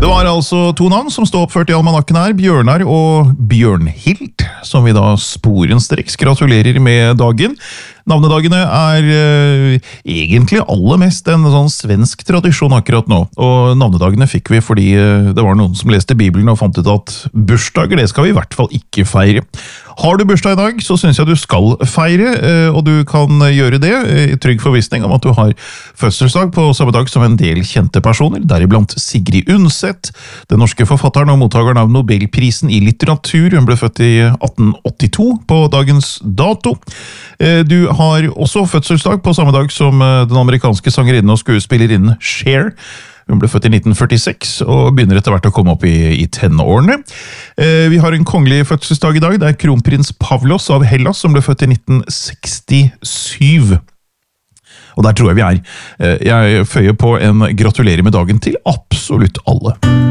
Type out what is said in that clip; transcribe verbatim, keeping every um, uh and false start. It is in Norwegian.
Det var altså to navn som stod oppført i almanakken her, Bjørnar og Bjørnhild, som vi da sporenstreks gratulerer med dagen. Navnedagene er uh, egentlig aller mest en sånn svensk tradisjon akkurat nå, og navnedagene fikk vi fordi uh, det var noen som leste Bibelen og fant ut at bursdager, det skal vi i hvert fall ikke feire. Har du bursdag i dag, så synes jeg du skal feire, uh, og du kan gjøre det i trygg forvissning om at du har fødselsdag på samme dag som en del kjente personer, deriblant Sigrid Undset, den norske forfatteren og mottakeren av Nobelprisen i litteratur. Hun ble født i atten åttito på dagens dato. Uh, du har også fødselsdag på samme dag som den amerikanske sangerinnen og skuespillerinnen Cher. Hun ble født i nitten førtiseks og begynner etter hvert å komme opp i, i tenårene. Eh, vi har en kongelig fødselsdag i dag. Det er kronprins Pavlos av Hellas som ble født i nitten sekstisju. Og der tror jeg vi er. Eh, jeg føyer på en gratulerer med dagen til absolutt alle.